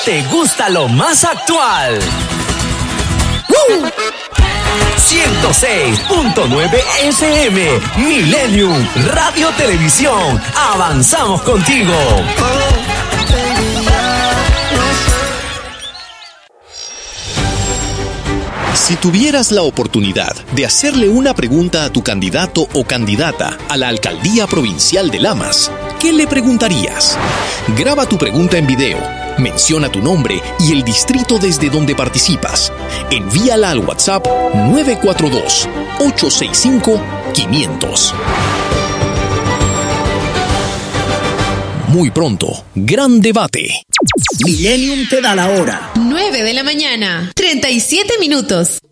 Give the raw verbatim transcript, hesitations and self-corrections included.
te gusta lo más actual. ¡Woo! ciento seis punto nueve F M, Millennium Radio Televisión. Avanzamos contigo. Si tuvieras la oportunidad de hacerle una pregunta a tu candidato o candidata a la Alcaldía Provincial de Lamas, ¿qué le preguntarías? Graba tu pregunta en video, menciona tu nombre y el distrito desde donde participas. Envíala al WhatsApp nueve cuatro dos, ocho seis cinco, quinientos. Muy pronto, gran debate. Millennium te da la hora. nueve de la mañana, treinta y siete minutos.